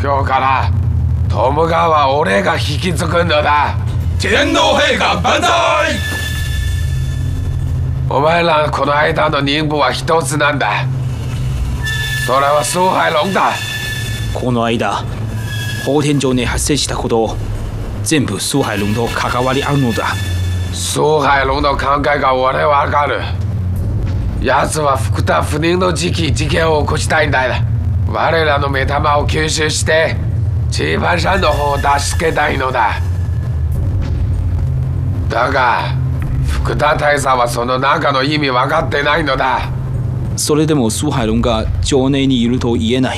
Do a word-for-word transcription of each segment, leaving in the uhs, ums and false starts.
今日からトムガは俺が引き継ぐのだ。 天皇陛下万歳。 お前らこの間の任務は一つなんだ。それは崇海龍だ。 この間法天上に発生したことを全部崇海龍と関わりあるのだ。 崇海龍の考えが俺はわかる。奴は福田不妊の時期事件を起こしたいんだ。我らの目玉を吸収してチーパンさんの方を助けたいのだ。だが福田大佐はその中の意味分かってないのだ。 それでも崇海龍が城内にいると言えない。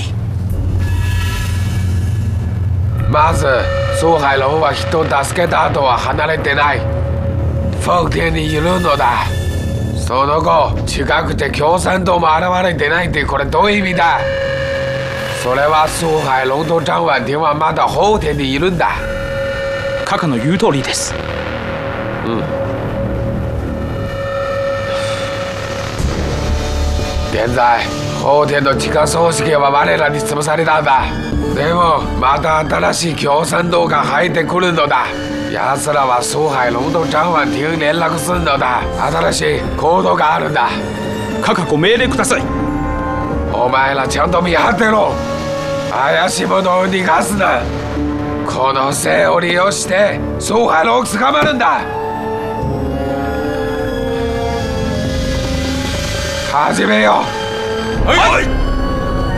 まず崇海龍は人を助けた後は離れてない。福田にいるのだ。その後近くて共産党も現れてないってこれどういう意味だ。それは崇海龍と張婉婷はまだ福田にいるんだ。 カカの言う通りです。 うん。現在福田の地下組織は我らに潰されたんだ。でもまた新しい共産党が入ってくるのだ。奴らは崇海龍と張婉婷に連絡するのだ。新しい行動があるんだ。 カカご命令ください。 お前らちゃんと見張ってろ。怪しい者を逃がすな。この勢を利用して崇海龍を捕まるんだ。始めよう。 はい。